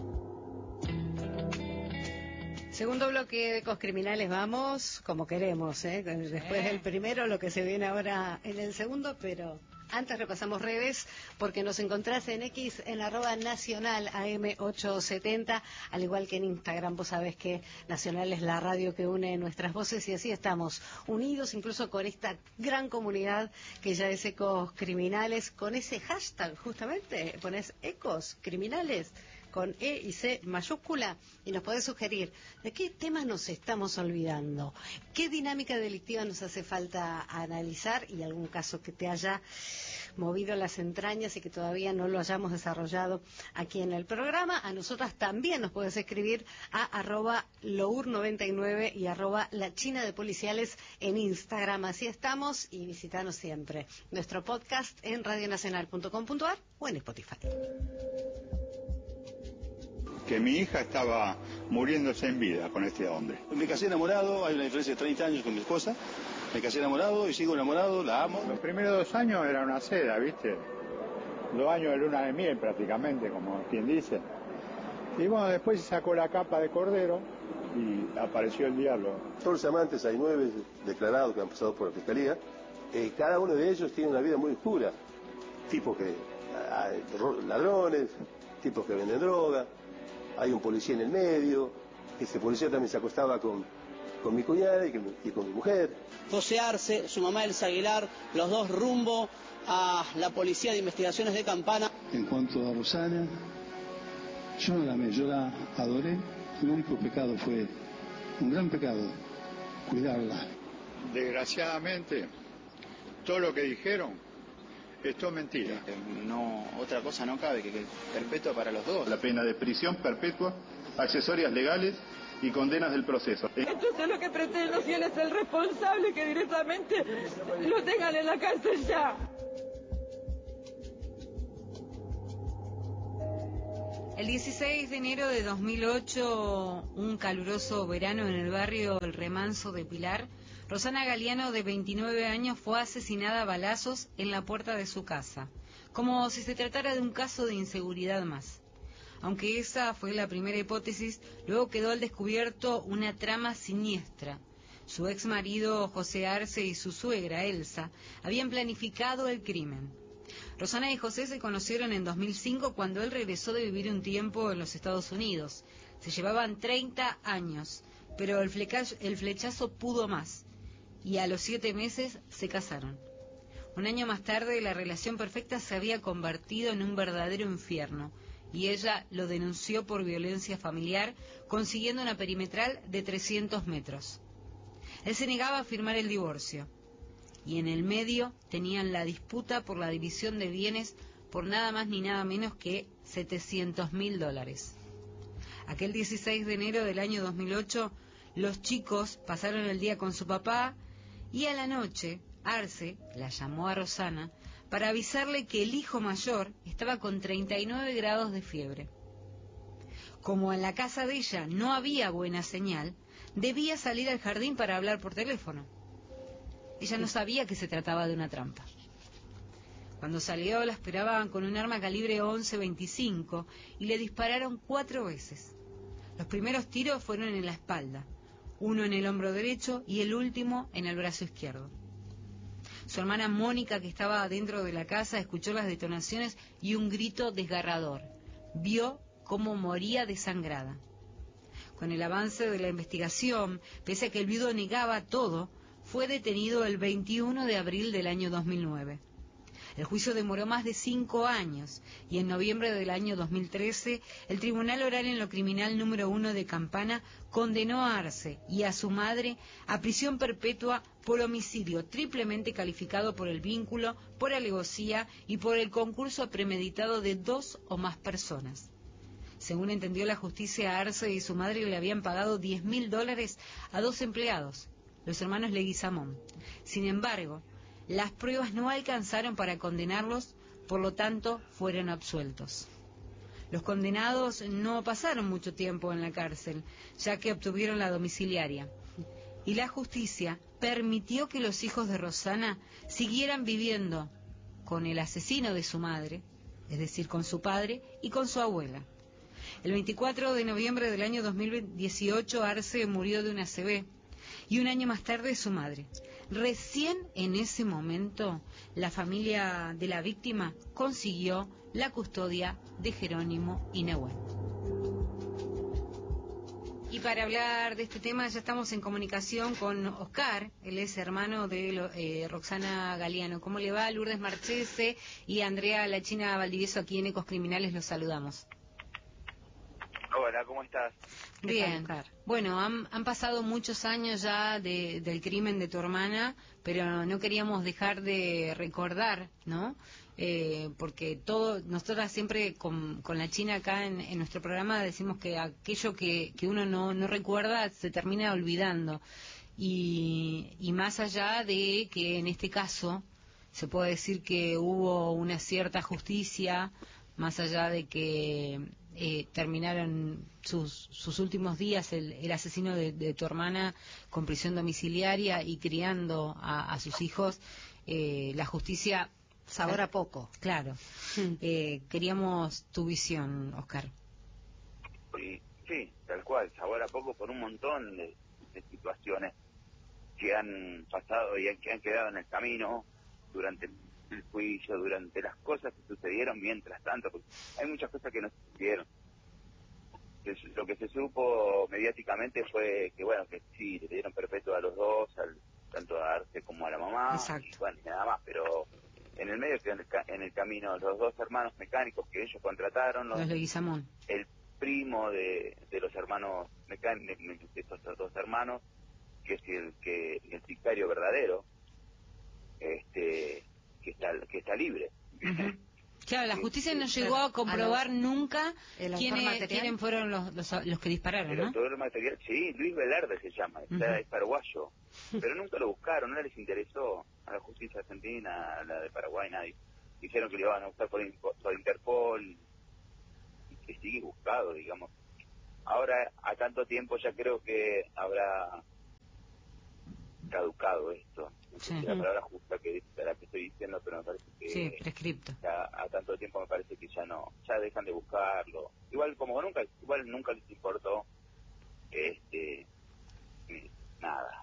Segundo bloque de Ecos Criminales, vamos como queremos, después del primero, lo que se viene ahora en el segundo, pero antes repasamos redes, porque nos encontrás en X, en @Nacional AM870, al igual que en Instagram. Vos sabés que Nacional es la radio que une nuestras voces y así estamos unidos, incluso con esta gran comunidad que ya es Ecos Criminales, con ese hashtag justamente, ponés Ecos Criminales con E y C mayúscula, y nos podés sugerir de qué temas nos estamos olvidando, qué dinámica delictiva nos hace falta analizar y algún caso que te haya movido las entrañas y que todavía no lo hayamos desarrollado aquí en el programa. A nosotras también nos puedes escribir a @lour99 y @la China de Policiales en Instagram. Así estamos, y visitanos siempre. Nuestro podcast en radionacional.com.ar o en Spotify. Que mi hija estaba muriéndose en vida con este hombre. Me casé enamorado, hay una diferencia de 30 años con mi esposa. Me casé enamorado y sigo enamorado, la amo. Los primeros 2 años era una seda, ¿viste? 2 años de luna de miel prácticamente, como quien dice. Y bueno, después se sacó la capa de cordero y apareció el diablo. 14 amantes, hay 9 declarados que han pasado por la fiscalía. Cada uno de ellos tiene una vida muy oscura. Tipos que ladrones, tipos que venden droga. Hay un policía en el medio. Ese policía también se acostaba con mi cuñada y con mi mujer. José Arce, su mamá Elsa Aguilar, los dos rumbo a la Policía de Investigaciones de Campana. En cuanto a Rosana, yo no la amé, yo la adoré. El único pecado fue, un gran pecado, cuidarla. Desgraciadamente, todo lo que dijeron es todo mentira. No, otra cosa no cabe que perpetua para los dos. La pena de prisión perpetua, accesorias legales y condenas del proceso. Entonces lo que pretende los fieles es el responsable, que directamente lo tengan en la cárcel ya. El 16 de enero de 2008, un caluroso verano en el barrio El Remanso de Pilar, Rosana Galiano, de 29 años, fue asesinada a balazos en la puerta de su casa, como si se tratara de un caso de inseguridad más. Aunque esa fue la primera hipótesis, luego quedó al descubierto una trama siniestra. Su ex marido José Arce y su suegra Elsa habían planificado el crimen. Rosana y José se conocieron en 2005 cuando él regresó de vivir un tiempo en los Estados Unidos. Se llevaban 30 años, pero el flechazo pudo más, y a los 7 meses se casaron. Un año más tarde, la relación perfecta se había convertido en un verdadero infierno, y ella lo denunció por violencia familiar, consiguiendo una perimetral de 300 metros. Él se negaba a firmar el divorcio, y en el medio tenían la disputa por la división de bienes por nada más ni nada menos que $700.000. Aquel 16 de enero del año 2008, los chicos pasaron el día con su papá, y a la noche Arce la llamó a Rosana para avisarle que el hijo mayor estaba con 39 grados de fiebre. Como en la casa de ella no había buena señal, debía salir al jardín para hablar por teléfono. Ella no sabía que se trataba de una trampa. Cuando salió, la esperaban con un arma calibre 11.25 y le dispararon 4 veces. Los primeros tiros fueron en la espalda, uno en el hombro derecho y el último en el brazo izquierdo. Su hermana Mónica, que estaba dentro de la casa, escuchó las detonaciones y un grito desgarrador. Vio cómo moría desangrada. Con el avance de la investigación, pese a que el viudo negaba todo, fue detenido el 21 de abril del año 2009. El juicio demoró más de 5 años y en noviembre del año 2013 el Tribunal Oral en lo Criminal número 1 de Campana condenó a Arce y a su madre a prisión perpetua por homicidio triplemente calificado por el vínculo, por alevosía y por el concurso premeditado de 2 o más personas. Según entendió la justicia, a Arce y su madre le habían pagado $10.000 a 2 empleados, los hermanos Leguizamón. Sin embargo, las pruebas no alcanzaron para condenarlos, por lo tanto, fueron absueltos. Los condenados no pasaron mucho tiempo en la cárcel, ya que obtuvieron la domiciliaria. Y la justicia permitió que los hijos de Rosana siguieran viviendo con el asesino de su madre, es decir, con su padre y con su abuela. El 24 de noviembre del año 2018, Arce murió de una ACV, y un año más tarde su madre. Recién en ese momento, la familia de la víctima consiguió la custodia de Jerónimo y Nehuen. Y para hablar de este tema ya estamos en comunicación con Oscar, él es hermano de Roxana Galiano. ¿Cómo le va? Lourdes Marchese y Andrea La China Valdivieso, aquí en Ecos Criminales, los saludamos. Hola, ¿cómo estás? Bien. Bueno, han pasado muchos años ya del crimen de tu hermana, pero no queríamos dejar de recordar, ¿no? Porque nosotras siempre con la China acá en nuestro programa decimos que aquello que uno no recuerda se termina olvidando. Y más allá de que en este caso se puede decir que hubo una cierta justicia, más allá de que terminaron sus últimos días el asesino de tu hermana con prisión domiciliaria y criando a sus hijos, la justicia sabor a poco. Claro. Queríamos tu visión, Oscar. Sí, tal cual, sabor a poco por un montón de situaciones que han pasado y que han quedado en el camino durante el juicio, durante las cosas que sucedieron mientras tanto, porque hay muchas cosas que no sucedieron. Lo que se supo mediáticamente fue que, bueno, que sí, le dieron perpetua a los dos, tanto a Arce como a la mamá. Exacto. Y bueno, y nada más, pero en el medio quedó en el camino los 2 hermanos mecánicos que ellos contrataron, los Leguizamón, el primo de los hermanos mecánicos, de estos 2 hermanos, que es el sicario verdadero, que está libre. Uh-huh. Claro, la justicia no llegó a comprobar nunca quiénes fueron los que dispararon, el ¿no? autor material, sí, Luis Velarde se llama, es paraguayo, pero nunca lo buscaron, no les interesó a la justicia argentina, a la de Paraguay, nadie. Dijeron que lo iban a buscar por Interpol, y que sigue buscado, digamos. Ahora, a tanto tiempo ya creo que habrá caducado esto. No sé si la palabra justa que la que estoy diciendo, pero me parece que... Sí, prescripto. A tanto tiempo me parece que ya no, ya dejan de buscarlo. Igual nunca les importó nada.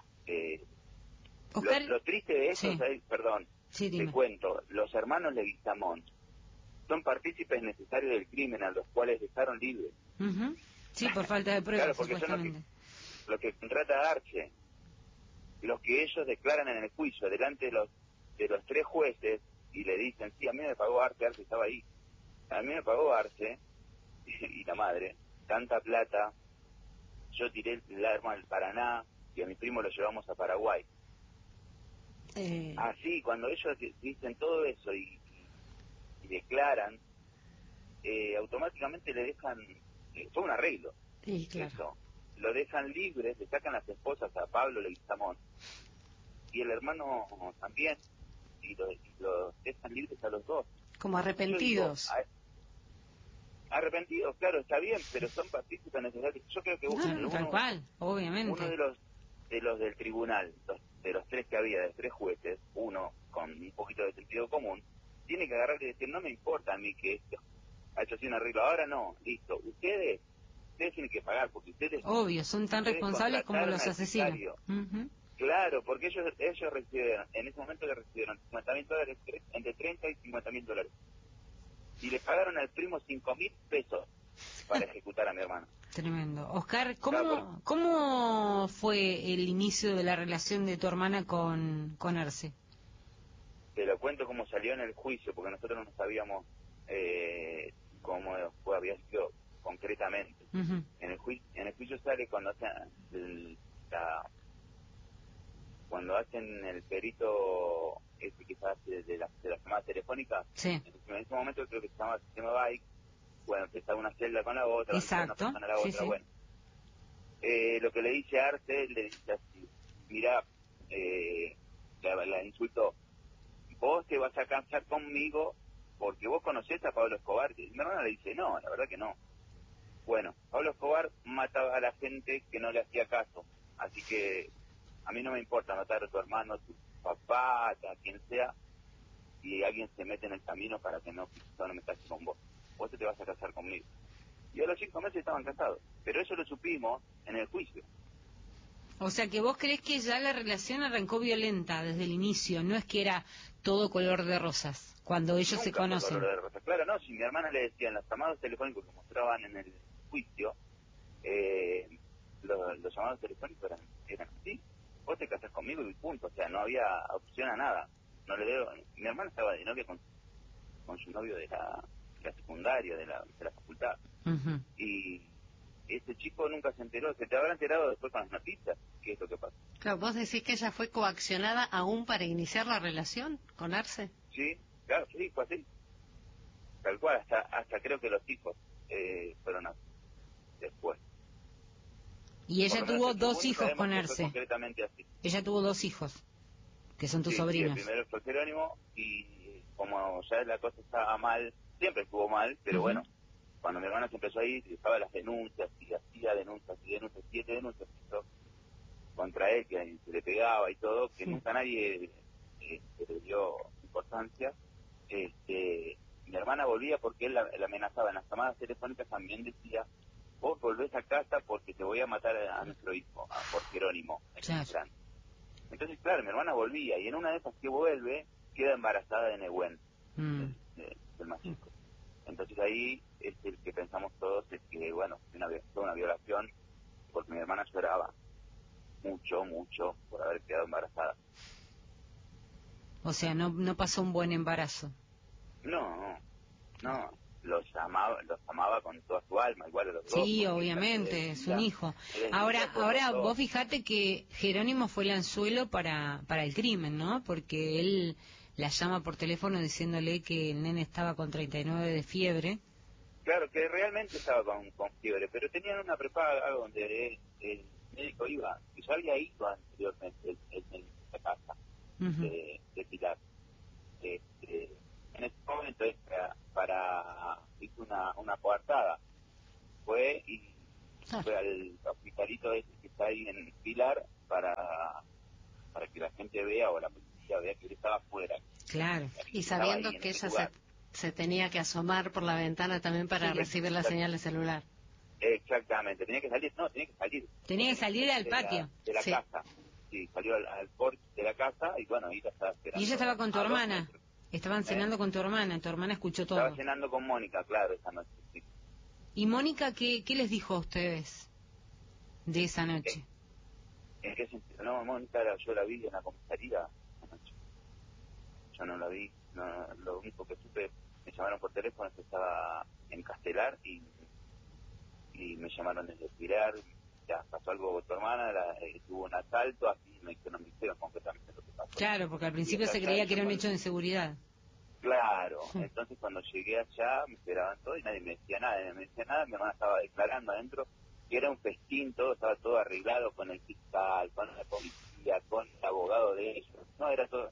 Lo triste de eso, perdón, te cuento, los hermanos Leguizamón son partícipes necesarios del crimen a los cuales dejaron libres. Sí, por falta de pruebas, claro, porque supuestamente. Son los que contrata Arce, los que ellos declaran en el juicio delante de los 3 jueces y le dicen, sí, a mí me pagó Arce estaba ahí. A mí me pagó Arce y la madre tanta plata, yo tiré el arma al Paraná y a mi primo lo llevamos a Paraguay. Así, cuando ellos dicen todo eso y declaran, automáticamente le dejan, fue un arreglo, eso, lo dejan libre, le sacan las esposas a Pablo Leguizamón y el hermano también, y los dejan libres a los dos. Como arrepentidos. Arrepentidos, claro, está bien, pero son partícipes necesarios. Yo creo que tal cual, obviamente. Uno de los del tribunal, de los 3 que había, de 3 jueces, uno con un poquito de sentido común, tiene que agarrar y decir, no me importa a mí que esto ha hecho así un arreglo, ahora no, listo, ustedes tienen que pagar, porque ustedes... Obvio, son tan responsables como los asesinos. Claro, porque ellos recibieron, en ese momento le recibieron $50.000, entre $30 y $50.000. Y le pagaron al primo $5.000 para ejecutar a mi hermano. Tremendo. Oscar, ¿cómo fue el inicio de la relación de tu hermana con Arce? Te lo cuento cómo salió en el juicio, porque nosotros no sabíamos cómo había sido concretamente. En el juicio sale cuando hacen el perito que se hace de la llamada telefónica. En ese momento creo que se llama sistema Bike. Bueno, empezaba una celda con la otra, una persona a la otra, bueno. Lo que le dice Arce, le dice así, mirá, la insultó, vos te vas a cansar conmigo porque vos conocés a Pablo Escobar. Y mi hermana le dice, no, la verdad que no. Bueno, Pablo Escobar mataba a la gente que no le hacía caso, así que a mí no me importa matar a tu hermano, a tu papá, a quien sea, y alguien se mete en el camino para que no me case con vos. Vos te vas a casar conmigo. Y a los 5 meses estaban casados, pero eso lo supimos en el juicio. O sea que vos creés que ya la relación arrancó violenta desde el inicio, no es que era todo color de rosas, cuando ellos Nunca se conocen. Color de rosas. Claro, no, si mi hermana le decía en los llamados telefónicos que mostraban en el juicio, los llamados telefónicos eran así. Vos te casás conmigo y punto, o sea, no había opción a nada. Mi hermana estaba de novia con su novio de la secundaria, de la facultad. Y ese chico nunca se enteró, se te habrá enterado después con las noticias, qué es lo que pasó. Claro, vos decís que ella fue coaccionada aún para iniciar la relación con Arce. Sí, claro, sí, fue así. Tal cual, hasta creo que los hijos fueron así, después. Y ella tuvo 2 hijos con Arce. Concretamente así. Ella tuvo 2 hijos, que son tus sobrinos. Sí, el primero fue Jerónimo, y como ya la cosa estaba mal, siempre estuvo mal, pero bueno, cuando mi hermana se empezó a ir, estaba las denuncias, y hacía denuncias, 7 denuncias hizo contra él, que se le pegaba y todo, que nunca nadie le dio importancia. Mi hermana volvía porque él la amenazaba en las llamadas telefónicas, también decía, vos volvés a casa porque te voy a matar a nuestro hijo, por Jerónimo. Claro. Entonces, claro, mi hermana volvía, y en una de esas que vuelve, queda embarazada de Nehuen, del más chico. Entonces ahí es el que pensamos todos, es que, bueno, fue una violación, porque mi hermana lloraba mucho por haber quedado embarazada. O sea, no pasó un buen embarazo. No, los amaba con toda su alma, igual a los dos. Sí, obviamente, es un hijo. Ahora vos fijate que Jerónimo fue el anzuelo para el crimen, ¿no? Porque él la llama por teléfono diciéndole que el nene estaba con 39 de fiebre. Claro, que realmente estaba con fiebre, pero tenían una prepaga donde el médico iba, y yo había ido anteriormente el médico a la casa de Pilar. En ese momento hizo una coartada. Fue al hospitalito ese que está ahí en Pilar para que la gente vea, o la policía vea, que él estaba afuera. Claro, y sabiendo que ella se tenía que asomar por la ventana también para recibir la señal de celular. Exactamente, tenía que salir. Tenía que salir al patio. De la casa. Sí, salió al porche de la casa y bueno, ahí la estaba esperando. Y ella estaba con tu hermana. Estaban cenando con tu hermana escuchó todo. Estaba cenando con Mónica, claro, esa noche, sí. ¿Y Mónica qué les dijo a ustedes de esa noche? ¿En qué sentido? No, Mónica, yo la vi en la comisaría anoche. Yo no la vi, lo único que supe, me llamaron por teléfono, que estaba en Castelar y me llamaron desde Pilar, ya pasó algo con tu hermana, tuvo un asalto, así no me hicieron concretamente lo que pasó. Claro, porque al principio se creía que era un hecho de inseguridad. Claro, entonces cuando llegué allá me esperaban todo y nadie me decía nada, mi hermana estaba declarando adentro que era un festín, todo estaba todo arreglado con el fiscal, con la policía, con el abogado de ellos, no, era todo.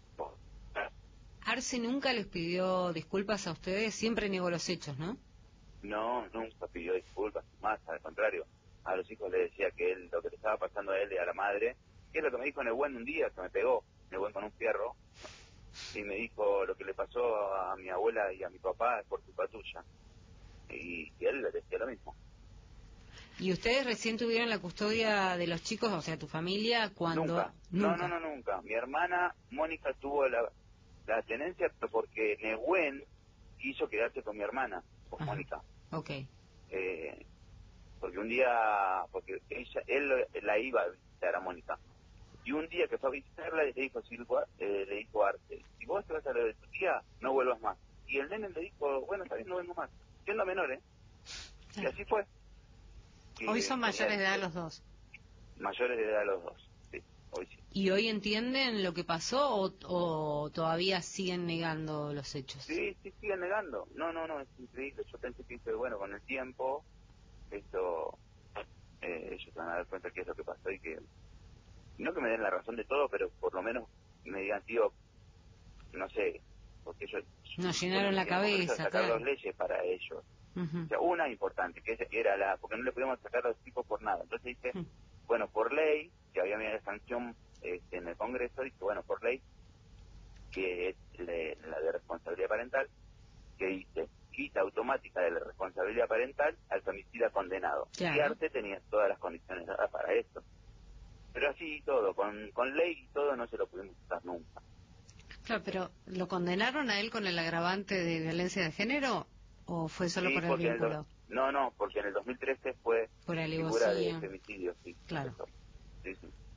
Arce nunca les pidió disculpas a ustedes, siempre negó los hechos, ¿no? No, nunca pidió disculpas, más al contrario, a los hijos le decía que lo que le estaba pasando a él y a la madre, que es lo que me dijo Nehuen un día, que me pegó, Nehuen con un fierro, y me dijo lo que le pasó a mi abuela y a mi papá es por culpa tuya, y él le decía lo mismo. ¿Y ustedes recién tuvieron la custodia de los chicos, o sea, tu familia, cuando...? Nunca. No, nunca. Mi hermana Mónica tuvo la tenencia porque Nehuen quiso quedarse con mi hermana, con Mónica. Ok. Porque un día, él la iba a visitar a Mónica. Y un día que fue a visitarla, le dijo Arce, si vos te vas a lo de tu tía, no vuelvas más. Y el nene le dijo, bueno, está bien, no vengo más. Siendo menor, ¿eh? Sí. Y así fue. Hoy son mayores de edad los dos. Mayores de edad los dos, sí, hoy sí. ¿Y hoy entienden lo que pasó o todavía siguen negando los hechos? Sí, siguen negando. No, es increíble. Yo pensé que, bueno, con el tiempo, ellos se van a dar cuenta qué es lo que pasó y que, no que me den la razón de todo, pero por lo menos me digan, tío, no sé, porque ellos... Nos llenaron la cabeza, sacar claro. dos leyes para ellos. O sea, una importante, que era porque no le podíamos sacar a los chicos por nada. Entonces dice, bueno, por ley, que había una sanción en el Congreso, dice, bueno, por ley, que es la de responsabilidad parental, que dice, quita automática de la responsabilidad parental al femicida condenado. Claro. Y Arce tenía todas las condiciones dadas para esto. Pero así todo, con ley y todo, no se lo pudimos usar nunca. Claro, pero ¿lo condenaron a él con el agravante de violencia de género o fue solo por el vínculo? No, porque en el 2013 fue por figura de femicidio, sí. Claro. Sí.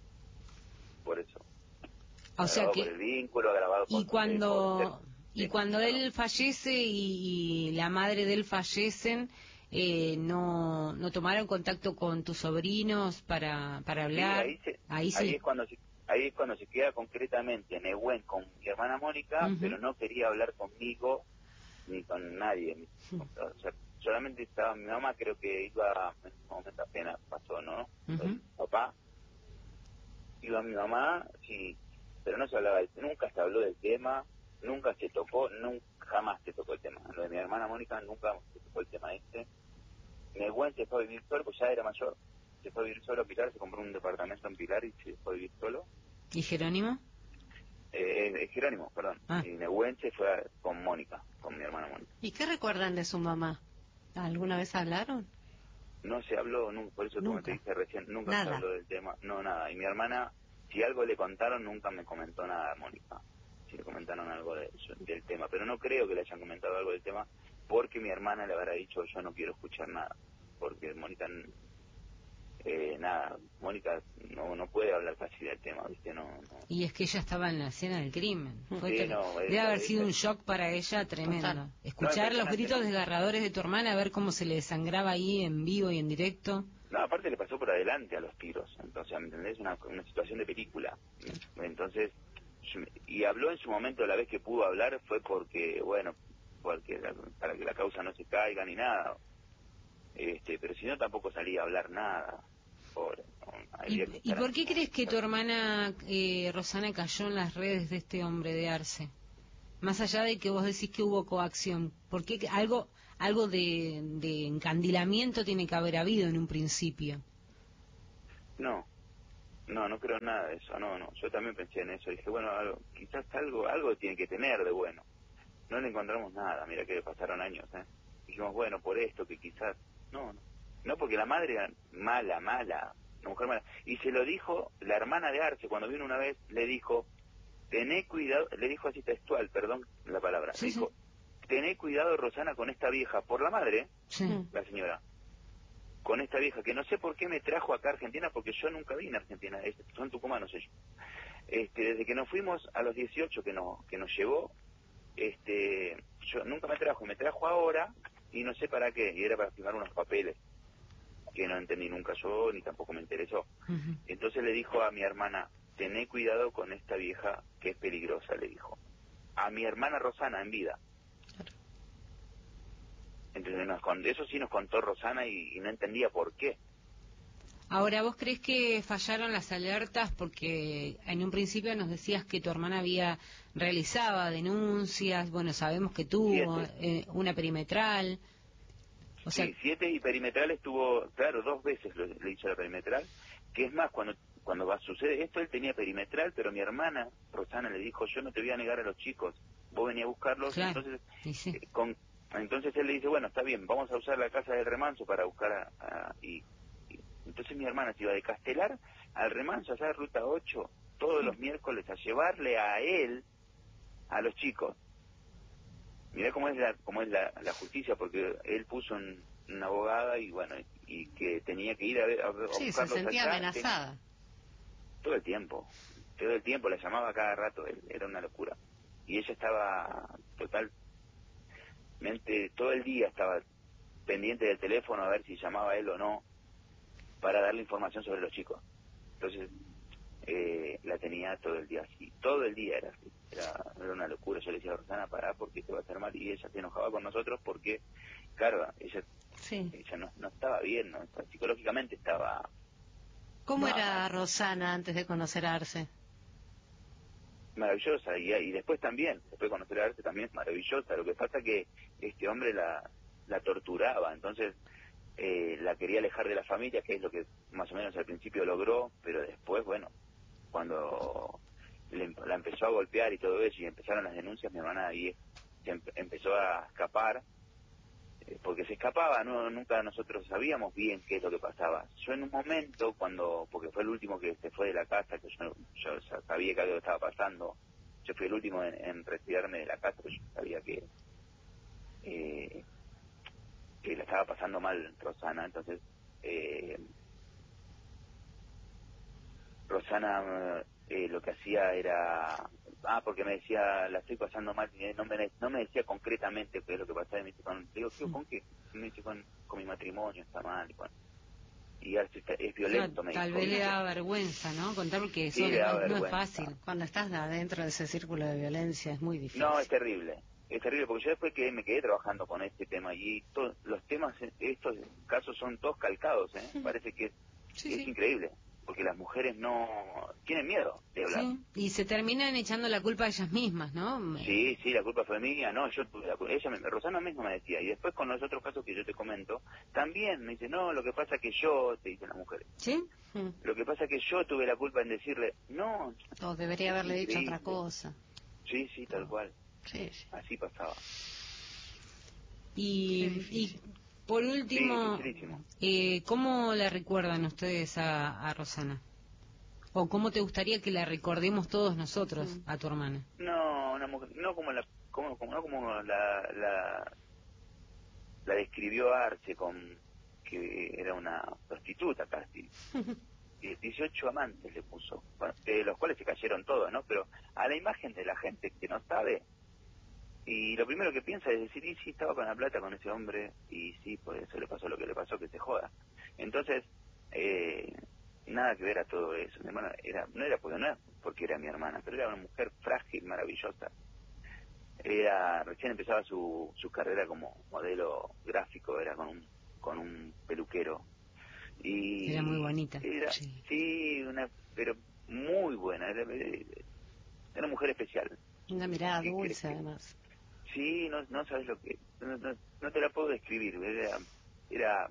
Por eso. O sea que... por el vínculo, agravado por... Y cuando él fallece y la madre de él fallecen, no tomaron contacto con tus sobrinos para hablar. Sí, ahí es cuando se queda concretamente Nehuen con mi hermana Mónica, pero no quería hablar conmigo ni con nadie. O sea, solamente estaba mi mamá, creo que iba en ese momento apenas pasó, ¿no? Papá, iba mi mamá, sí, pero no se hablaba, nunca se habló del tema, nunca se tocó, jamás se tocó el tema. Lo de mi hermana Mónica nunca se tocó el tema este. Nehuen se fue a vivir solo, pues ya era mayor. Se fue a vivir solo a Pilar, se compró un departamento en Pilar y se fue a vivir solo. ¿Y Jerónimo? Jerónimo, perdón. Y Nehuen se fue con Mónica, con mi hermana Mónica. ¿Y qué recuerdan de su mamá? ¿Alguna vez hablaron? No se habló, por eso como te dije recién, nunca se habló del tema, no nada. Y mi hermana, si algo le contaron, nunca me comentó nada, Mónica. Si le comentaron algo del tema, pero no creo que le hayan comentado algo del tema, porque mi hermana le habrá dicho, yo no quiero escuchar nada, porque Mónica, Mónica no puede hablar casi del tema, ¿viste? No. Y es que ella estaba en la escena del crimen. Debe haber sido un shock para ella tremendo. Escuchar los gritos desgarradores de tu hermana, ver cómo se le desangraba ahí en vivo y en directo. No, aparte le pasó por adelante a los tiros, entonces, ¿me entendés? Una situación de película. Entonces, y habló en su momento, la vez que pudo hablar fue porque, bueno, para que la causa no se caiga ni nada, pero si no tampoco salía a hablar nada. Pobre, ¿Y por qué crees que tu hermana Rosana cayó en las redes de este hombre de Arce? Más allá de que vos decís que hubo coacción, ¿por qué algo de encandilamiento tiene que haber habido en un principio? No creo nada de eso, no. Yo también pensé en eso, dije, bueno, quizás algo tiene que tener de bueno. No le encontramos nada, mira que pasaron años, Dijimos, bueno, por esto que quizás, no, porque la madre era mala, una mujer mala. Y se lo dijo la hermana de Arce, cuando vino una vez, le dijo, tené cuidado, le dijo así textual, perdón la palabra, sí, dijo, tené cuidado, Rosana, con esta vieja, por la madre, la señora, con esta vieja, que no sé por qué me trajo acá a Argentina, porque yo nunca vine a Argentina, son tucumanos ellos. Desde que nos fuimos a los 18 que nos llevó, yo nunca me trajo ahora, y no sé para qué, y era para firmar unos papeles, que no entendí nunca yo, ni tampoco me interesó. Entonces le dijo a mi hermana, tené cuidado con esta vieja que es peligrosa, le dijo. A mi hermana Rosana en vida. Entonces eso sí nos contó Rosana y no entendía por qué. Ahora, ¿vos crees que fallaron las alertas? Porque en un principio nos decías que tu hermana realizaba denuncias, bueno, sabemos que tuvo una perimetral. O sea, sí, 7 y perimetral estuvo, claro, 2 veces le hizo la perimetral, que es más, cuando sucede esto, él tenía perimetral, pero mi hermana Rosana le dijo, yo no te voy a negar a los chicos, vos venís a buscarlos, claro. Entonces entonces él le dice, bueno, está bien, vamos a usar la casa del Remanso para buscar y entonces mi hermana se iba de Castelar al Remanso, allá de Ruta 8, todos los miércoles a llevarle a él a los chicos. Mirá cómo es la justicia, porque él puso una abogada y bueno, y que tenía que ir a buscarlos. Sí, se sentía amenazada. Todo el tiempo la llamaba cada rato, era una locura. Y ella estaba todo el día estaba pendiente del teléfono a ver si llamaba a él o no, para darle información sobre los chicos. Entonces, la tenía todo el día así, todo el día era así, era una locura. Yo le decía a Rosana, pará porque te va a hacer mal, y ella se enojaba con nosotros porque, claro, ella no estaba bien, ¿no? Psicológicamente estaba... ¿Cómo era Rosana antes de conocer a Arce? Maravillosa, y después también, después de conocer a Arce también es maravillosa. Lo que pasa que este hombre la torturaba, entonces la quería alejar de la familia, que es lo que más o menos al principio logró, pero después, bueno, cuando la empezó a golpear y todo eso, y empezaron las denuncias, mi hermana ahí empezó a escapar, porque se escapaba, nunca nosotros sabíamos bien qué es lo que pasaba. Yo en un momento, porque fue el último que se fue de la casa, que yo sabía que algo estaba pasando, yo fui el último en retirarme de la casa, porque yo sabía que la estaba pasando mal Rosana, entonces Rosana lo que hacía era, porque me decía, la estoy pasando mal, no me decía concretamente qué es lo que pasaba, y me dice, digo, ¿con qué? Me dice, con mi matrimonio está mal, y es violento, me dijo. Tal vez le da vergüenza, ¿no? Contar porque eso no es fácil. Cuando estás adentro de ese círculo de violencia es muy difícil. No, es terrible, porque yo después me quedé trabajando con este tema, y los temas, estos casos son todos calcados, parece que es increíble, porque las mujeres no tienen miedo de hablar. Sí, y se terminan echando la culpa a ellas mismas, ¿no? Sí, la culpa fue mía, yo tuve la culpa. Rosana misma me decía, y después con los otros casos que yo te comento, también me dice, no, lo que pasa que yo, te dicen las mujeres. ¿Sí? Lo que pasa que yo tuve la culpa en decirle, no. O debería haberle dicho otra cosa. Sí, tal cual. Sí. Así pasaba. Y por último, ¿cómo la recuerdan ustedes a Rosana? ¿O cómo te gustaría que la recordemos todos nosotros a tu hermana? No, una mujer, no como la describió Arce, que era una prostituta casi. 18 amantes le puso, de los cuales se cayeron todos, ¿no? Pero a la imagen de la gente que no sabe, y lo primero que piensa es decir, sí, estaba con la plata con ese hombre, y sí, por eso le pasó lo que le pasó, que se joda. Entonces, nada que ver a todo eso. Mi hermana no era porque era mi hermana, pero era una mujer frágil, maravillosa. Recién empezaba su carrera como modelo gráfico, era con un peluquero. Y era muy bonita. Sí, pero muy buena. Era una mujer especial. Una mirada dulce, además. Sí, no sabes lo que... No te la puedo describir. Era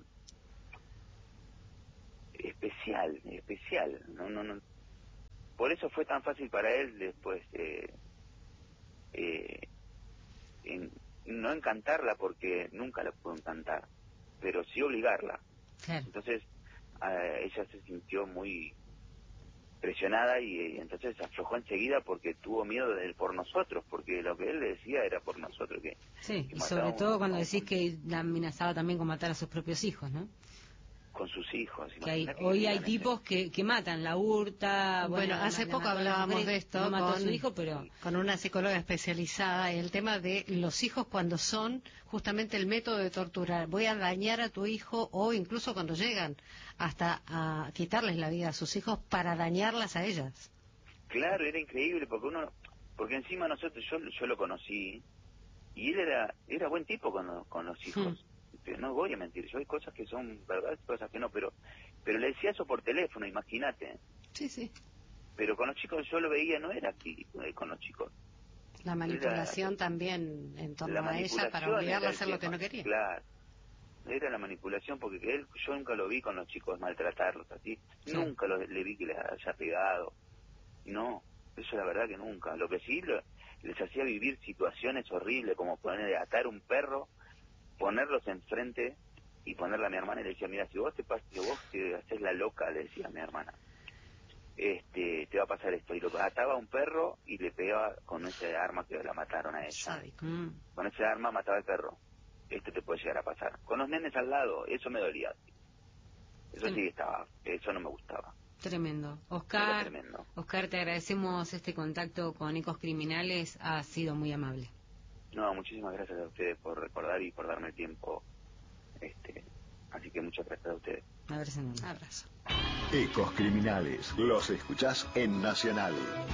especial. No. Por eso fue tan fácil para él después no encantarla, porque nunca la pudo encantar, pero sí obligarla. Claro. Entonces ella se sintió muy presionada y entonces aflojó enseguida porque tuvo miedo por nosotros, porque lo que él le decía era por nosotros. Sí, y sobre todo cuando decís que la amenazaba también con matar a sus propios hijos, ¿no? Con sus hijos. Hoy hay tipos que matan, la hurta. Bueno, hace poco hablábamos de esto no mató a su hijo, pero con una psicóloga especializada, el tema de los hijos cuando son justamente el método de torturar. Voy a dañar a tu hijo, o incluso cuando llegan hasta a quitarles la vida a sus hijos para dañarlas a ellas. Claro, era increíble porque encima nosotros, yo lo conocí y él era buen tipo con los hijos. No voy a mentir, yo hay cosas que son verdad, cosas que no, pero le decía eso por teléfono, imagínate. Sí. Pero con los chicos yo lo veía, no era así con los chicos. La manipulación también en torno a ella para obligarla a hacer lo que no quería. Claro, era la manipulación, porque yo nunca lo vi con los chicos maltratarlos así, sí. Nunca le vi que les haya pegado, no, eso la verdad que nunca. Lo que sí les hacía vivir situaciones horribles, como atar un perro, ponerlos enfrente y ponerle a mi hermana y le decía, mira, si vos te haces la loca, le decía a mi hermana, te va a pasar esto. Y lo ataba a un perro y le pegaba con ese arma que la mataron a ella. Con ese arma mataba al perro. Esto te puede llegar a pasar. Con los nenes al lado, eso me dolía. Eso sí estaba, eso no me gustaba. Tremendo. Oscar, te agradecemos este contacto con Ecos Criminales, ha sido muy amable. No, muchísimas gracias a ustedes por recordar y por darme el tiempo. Así que muchas gracias a ustedes. Un abrazo. Ecos Criminales, los escuchás en Nacional.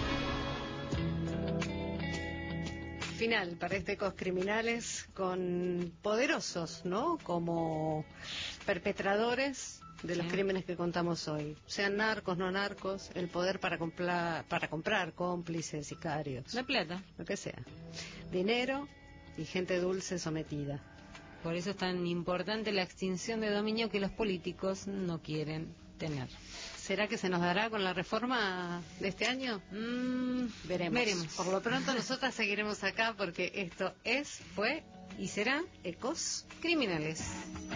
Final para Ecos Criminales con poderosos, ¿no? Como perpetradores de los crímenes que contamos hoy. Sean narcos, no narcos, el poder para comprar cómplices, sicarios. La plata. Lo que sea. Dinero y gente dulce sometida. Por eso es tan importante la extinción de dominio que los políticos no quieren tener. ¿Será que se nos dará con la reforma de este año? Veremos. Por lo pronto nosotras seguiremos acá porque esto fue y será Ecos Criminales.